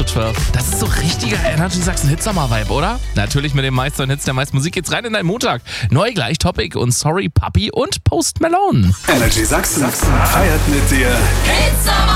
to 12. Das ist so richtiger Energy Sachsen Hitsommer-Vibe, oder? Natürlich mit dem meisten Hits der meisten Musik geht's rein in deinen Montag. Neu gleich Topic und Sorry Puppy und Post Malone. Energy Sachsen feiert mit dir.